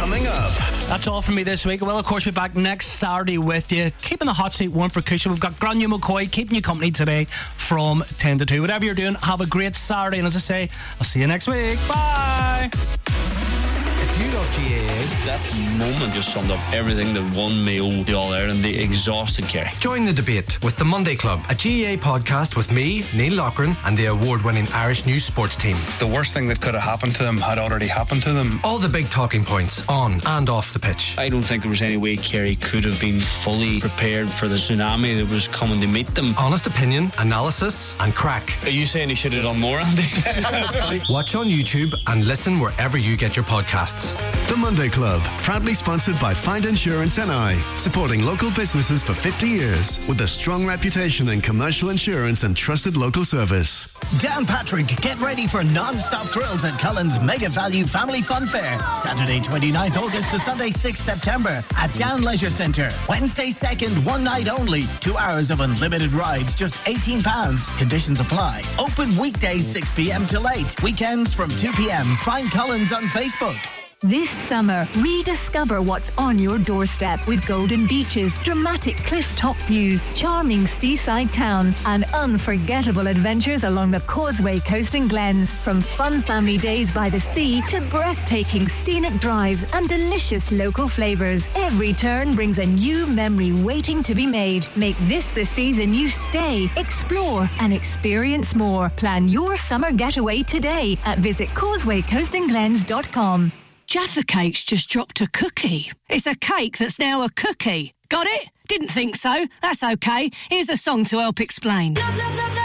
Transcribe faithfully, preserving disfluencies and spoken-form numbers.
coming up. That's all from me this week. We'll, of course, be back next Saturday with you, keeping the hot seat warm for Cushion. We've got Grania McCoy keeping you company today from ten to two. Whatever you're doing, have a great Saturday. And as I say, I'll see you next week. Bye. If you love G A A, that moment just summed up everything that one meal, the All Ireland, the exhausted Kerry. join the debate with the Monday Club, a G A A podcast with me, Neil Loughran, and the award-winning Irish News Sports team. The worst thing that could have happened to them had already happened to them. All the big talking points on and off the pitch. I don't think there was any way Kerry could have been fully prepared for the tsunami that was coming to meet them. Honest opinion, analysis, and crack. Are you saying he should have done more, Andy? Watch on YouTube and listen wherever you get your podcasts. The Monday Club, proudly sponsored by Find Insurance N I, supporting local businesses for fifty years with a strong reputation in commercial insurance and trusted local service. Dan Patrick, get ready for non-stop thrills at Cullen's Mega Value Family Fun Fair. Saturday twenty-ninth August to Sunday sixth September at Down Leisure Centre. Wednesday second, one night only. Two hours of unlimited rides, just eighteen pounds. Conditions apply. Open weekdays six p.m. till eight. Weekends from two p.m. Find Cullen's on Facebook. This summer, rediscover what's on your doorstep with golden beaches, dramatic cliff-top views, charming seaside towns, and unforgettable adventures along the Causeway Coast and Glens. From fun family days by the sea to breathtaking scenic drives and delicious local flavours, every turn brings a new memory waiting to be made. Make this the season you stay, explore, and experience more. Plan your summer getaway today at visit causeway coast and glens dot com. Jaffa Cake's just dropped a cookie. It's a cake that's now a cookie. Got it? Didn't think so. That's okay. Here's a song to help explain. Love, love, love, love.